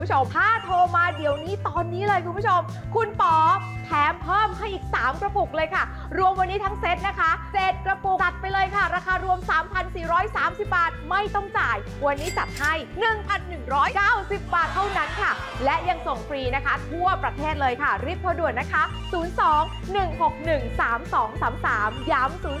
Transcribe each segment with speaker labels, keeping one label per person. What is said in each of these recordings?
Speaker 1: คุณผู้ชมถ้าโทรมาเดี๋ยวนี้ตอนนี้เลยคุณผู้ชมคุณป๋อแถมเพิ่มให้อีก3กระปุกเลยค่ะรวมวันนี้ทั้งเซตนะคะ7กระปุกจัดไปเลยค่ะราคารวม 3,430 บาทไม่ต้องจ่ายวันนี้จัดให้ 1,190 บาทเท่านั้นค่ะและยังส่งฟรีนะคะทั่วประเทศเลยค่ะรีบโทรด่วนนะคะ02-161-3233ย้ำ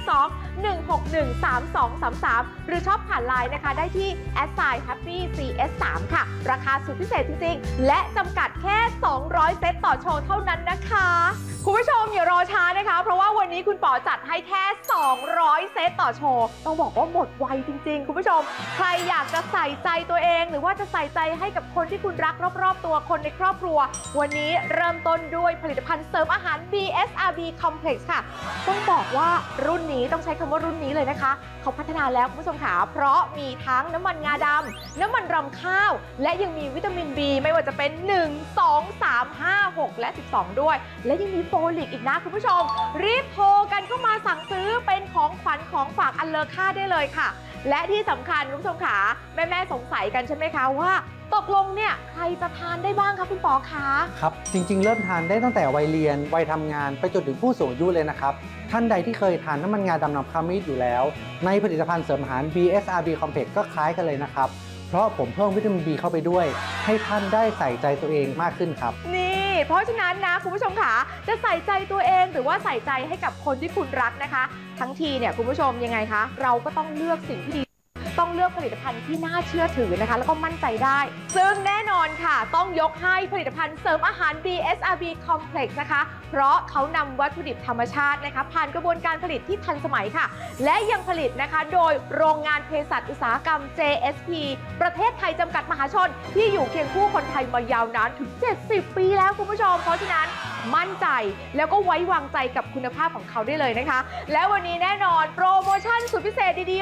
Speaker 1: 02-161-3233หรือช็อปผ่านไลน์นะคะได้ที่ @happycs3 ค่ะราคาสุดพิเศษจริงๆและจำกัดแค่200เซตต่อโชว์เท่านั้นนะคะคุณผู้ชมอย่ารอช้านะคะเพราะว่าวันนี้คุณป๋อจัดให้แค่200เซตต่อโชว์ต้องบอกว่าหมดไวจริงๆคุณผู้ชมใครอยากจะใส่ใจตัวเองหรือว่าจะใส่ใจให้กับคนที่คุณรักรอบๆตัวคนในครอบครัววันนี้เริ่มต้นด้วยผลิตภัณฑ์เสริมอาหาร BSRB Complex ค่ะต้องบอกว่ารุ่นนี้ต้องใช้คำว่ารุ่นนี้เลยนะคะเขาพัฒนาแล้วคุณผู้ชมค่ะเพราะมีทั้งน้ำมันงาดำน้ำมันรำข้าวและยังมีวิตามิน B ไม่ว่าจะเป็น1 2 3 5 6และ12ด้วยและยังมีโฟลิกอีกนะคุณผู้ชมรีบโทรกันเข้ามาสั่งซื้อเป็นของขวัญของฝากอันเลอค่าได้เลยค่ะและที่สำคัญคุณผู้ชมค่ะแม่สงสัยกันใช่ไหมคะว่าตกลงเนี่ยใครจะทานได้บ้างคะคุณป๋อคะ
Speaker 2: ครับจริงๆเริ่มทานได้ตั้งแต่วัยเรียนวัยทำงานไปจนถึงผู้สูงอายุเลยนะครับท่านใดที่เคยทานน้ำมันงาดำน้ำข้าวมีดอยู่แล้วในผลิตภัณฑ์เสริมอาหาร BSRB Complex ก็คล้ายกันเลยนะครับเพราะผมเพิ่มวิตามิน B เข้าไปด้วยให้ท่านได้ใส่ใจตัวเองมากขึ้นครับ
Speaker 1: นี่เพราะฉะนั้นนะคุณผู้ชมค่ะจะใส่ใจตัวเองหรือว่าใส่ใจให้กับคนที่คุณรักนะคะทั้งทีเนี่ยคุณผู้ชมยังไงคะเราก็ต้องเลือกสิ่งที่ดีต้องเลือกผลิตภัณฑ์ที่น่าเชื่อถือนะคะแล้วก็มั่นใจได้ซึ่งแน่นอนค่ะต้องยกให้ผลิตภัณฑ์เสริมอาหาร BSRB Complex นะคะเพราะเขานำวัตถุดิบธรรมชาตินะคะผ่านกระบวนการผลิตที่ทันสมัยค่ะและยังผลิตนะคะโดยโรงงานเภสัชอุตสาหกรรม JSP ประเทศไทยจำกัดมหาชนที่อยู่เคียงคู่คนไทยมายาวนานถึง70 ปีแล้วคุณผู้ชมเพราะฉะนั้นมั่นใจแล้วก็ไว้วางใจกับคุณภาพของเขาได้เลยนะคะและวันนี้แน่นอนโปรโมชั่นสุดพิเศษดีๆ